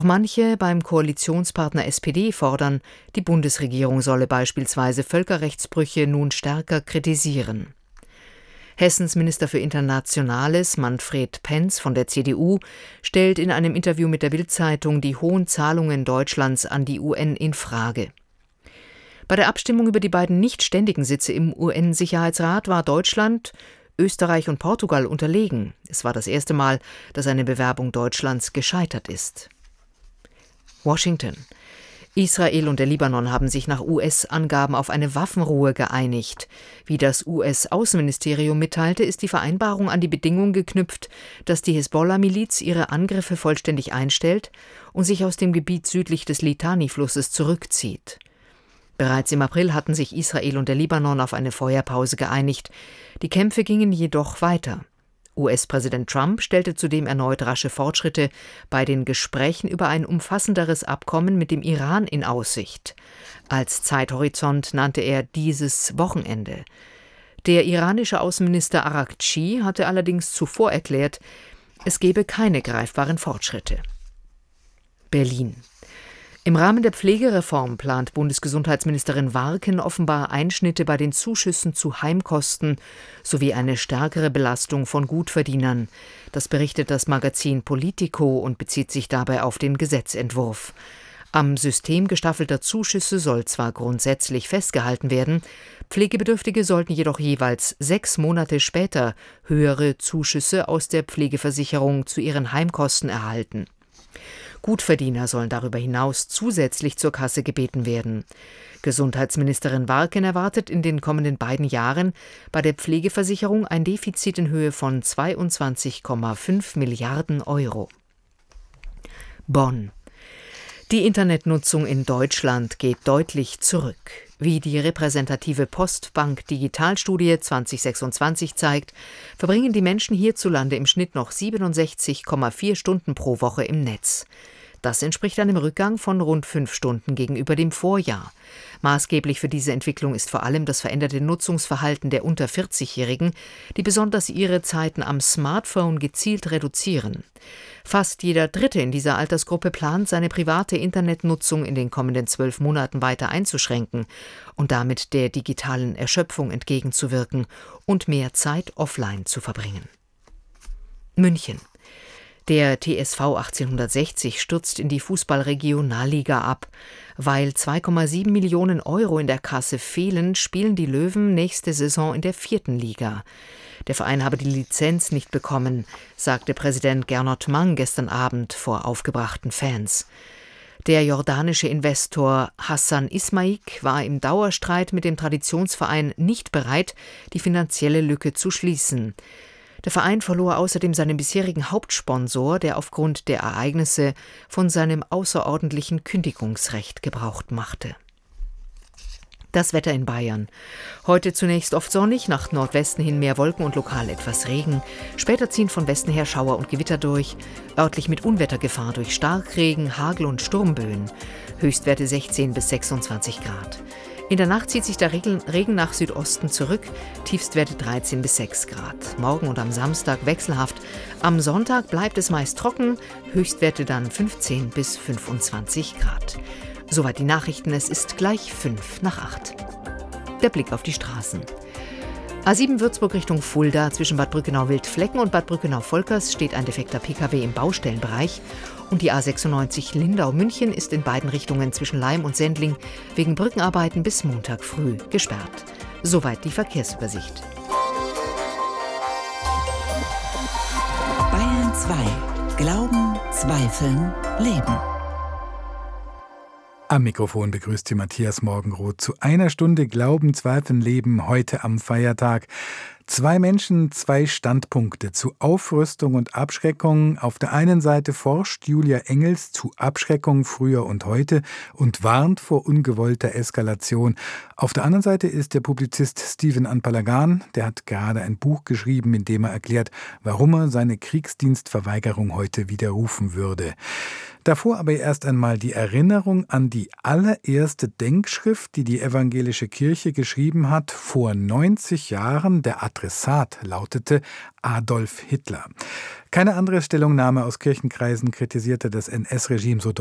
Manche beim Koalitionspartner SPD fordern, die Bundesregierung solle beispielsweise Völkerrechtsbrüche nun stärker kritisieren. Hessens Minister für Internationales, Manfred Penz von der CDU, stellt in einem Interview mit der Bild-Zeitung die hohen Zahlungen Deutschlands an die UN in Frage. Bei der Abstimmung über die beiden nicht ständigen Sitze im UN-Sicherheitsrat war Deutschland, Österreich und Portugal unterlegen. Es war das erste Mal, dass eine Bewerbung Deutschlands gescheitert ist. Washington. Israel und der Libanon haben sich nach US-Angaben auf eine Waffenruhe geeinigt. Wie das US-Außenministerium mitteilte, ist die Vereinbarung an die Bedingung geknüpft, dass die Hisbollah-Miliz ihre Angriffe vollständig einstellt und sich aus dem Gebiet südlich des Litani-Flusses zurückzieht. Bereits im April hatten sich Israel und der Libanon auf eine Feuerpause geeinigt. Die Kämpfe gingen jedoch weiter. US-Präsident Trump stellte zudem erneut rasche Fortschritte bei den Gesprächen über ein umfassenderes Abkommen mit dem Iran in Aussicht. Als Zeithorizont nannte er dieses Wochenende. Der iranische Außenminister Araghchi hatte allerdings zuvor erklärt, es gebe keine greifbaren Fortschritte. Berlin. Im Rahmen der Pflegereform plant Bundesgesundheitsministerin Warken offenbar Einschnitte bei den Zuschüssen zu Heimkosten sowie eine stärkere Belastung von Gutverdienern. Das berichtet das Magazin Politico und bezieht sich dabei auf den Gesetzentwurf. Am System gestaffelter Zuschüsse soll zwar grundsätzlich festgehalten werden, Pflegebedürftige sollten jedoch jeweils 6 Monate später höhere Zuschüsse aus der Pflegeversicherung zu ihren Heimkosten erhalten. Gutverdiener sollen darüber hinaus zusätzlich zur Kasse gebeten werden. Gesundheitsministerin Warken erwartet in den kommenden beiden Jahren bei der Pflegeversicherung ein Defizit in Höhe von 22,5 Milliarden Euro. Bonn. Die Internetnutzung in Deutschland geht deutlich zurück. Wie die repräsentative Postbank Digitalstudie 2026 zeigt, verbringen die Menschen hierzulande im Schnitt noch 67,4 Stunden pro Woche im Netz. Das entspricht einem Rückgang von rund 5 Stunden gegenüber dem Vorjahr. Maßgeblich für diese Entwicklung ist vor allem das veränderte Nutzungsverhalten der unter 40-Jährigen, die besonders ihre Zeiten am Smartphone gezielt reduzieren. Fast jeder Dritte in dieser Altersgruppe plant, seine private Internetnutzung in den kommenden 12 Monaten weiter einzuschränken und damit der digitalen Erschöpfung entgegenzuwirken und mehr Zeit offline zu verbringen. München. Der TSV 1860 stürzt in die Fußball-Regionalliga ab. Weil 2,7 Millionen Euro in der Kasse fehlen, spielen die Löwen nächste Saison in der 4. Liga. Der Verein habe die Lizenz nicht bekommen, sagte Präsident Gernot Mang gestern Abend vor aufgebrachten Fans. Der jordanische Investor Hassan Ismaik war im Dauerstreit mit dem Traditionsverein nicht bereit, die finanzielle Lücke zu schließen. Der Verein verlor außerdem seinen bisherigen Hauptsponsor, der aufgrund der Ereignisse von seinem außerordentlichen Kündigungsrecht Gebrauch machte. Das Wetter in Bayern. Heute zunächst oft sonnig, nach Nordwesten hin mehr Wolken und lokal etwas Regen. Später ziehen von Westen her Schauer und Gewitter durch, örtlich mit Unwettergefahr durch Starkregen, Hagel und Sturmböen. Höchstwerte 16 bis 26 Grad. In der Nacht zieht sich der Regen nach Südosten zurück, Tiefstwerte 13 bis 6 Grad. Morgen und am Samstag wechselhaft. Am Sonntag bleibt es meist trocken, Höchstwerte dann 15 bis 25 Grad. Soweit die Nachrichten, es ist gleich 7:55. Der Blick auf die Straßen. A7 Würzburg Richtung Fulda, zwischen Bad Brückenau-Wildflecken und Bad Brückenau-Volkers steht ein defekter Pkw im Baustellenbereich. Und die A96 Lindau-München ist in beiden Richtungen zwischen Laim und Sendling wegen Brückenarbeiten bis Montag früh gesperrt. Soweit die Verkehrsübersicht. Bayern 2. Glauben, Zweifeln, Leben. Am Mikrofon begrüßt Sie Matthias Morgenroth zu einer Stunde Glauben, Zweifeln, Leben heute am Feiertag. 2 Menschen, 2 Standpunkte zu Aufrüstung und Abschreckung. Auf der einen Seite forscht Julia Engels zu Abschreckung früher und heute und warnt vor ungewollter Eskalation. Auf der anderen Seite ist der Publizist Stephen Anpalagan, der hat gerade ein Buch geschrieben, in dem er erklärt, warum er seine Kriegsdienstverweigerung heute widerrufen würde. Davor aber erst einmal die Erinnerung an die allererste Denkschrift, die die evangelische Kirche geschrieben hat, vor 90 Jahren, der Adressat lautete Adolf Hitler. Keine andere Stellungnahme aus Kirchenkreisen kritisierte das NS-Regime so